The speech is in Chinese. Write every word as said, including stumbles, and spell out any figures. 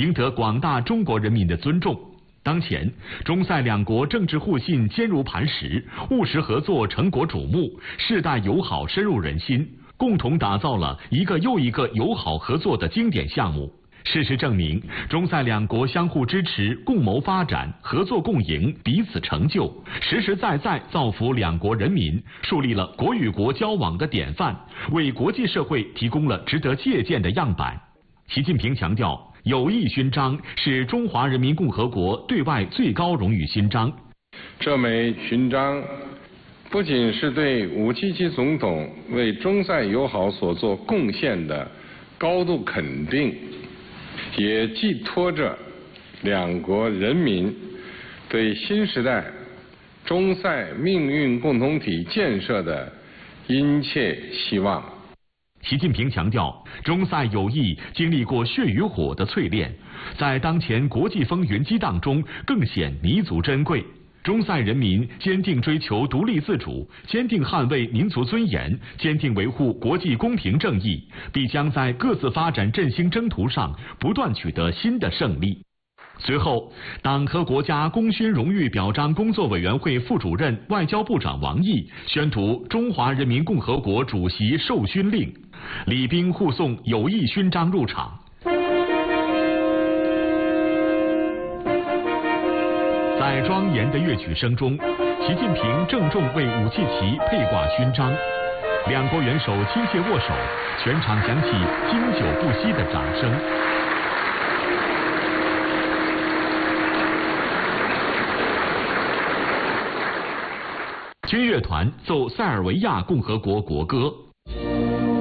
赢得广大中国人民的尊重。当前，中塞两国政治互信坚如磐石，务实合作成果瞩目，世代友好深入人心，共同打造了一个又一个友好合作的经典项目。事实证明，中塞两国相互支持、共谋发展、合作共赢、彼此成就，实实在在造福两国人民，树立了国与国交往的典范，为国际社会提供了值得借鉴的样板。习近平强调，友谊勋章是中华人民共和国对外最高荣誉勋章。 这枚勋章不仅是对武契奇总统为中塞友好所做贡献的高度肯定，也寄托着两国人民对新时代中塞命运共同体建设的殷切希望。 习近平强调，中塞友谊经历过血与火的淬炼，在当前国际风云激荡中更显弥足珍贵。中塞人民坚定追求独立自主，坚定捍卫民族尊严，坚定维护国际公平正义，必将在各自发展振兴征途上不断取得新的胜利。随后，党和国家功勋荣誉表彰工作委员会副主任、外交部长王毅宣读中华人民共和国主席授勋令，礼宾护送友谊勋章入场。在庄严的乐曲声中，习近平郑重为武契奇佩挂勋章，两国元首亲切握手，全场响起经久不息的掌声。军乐团奏塞尔维亚共和国国歌。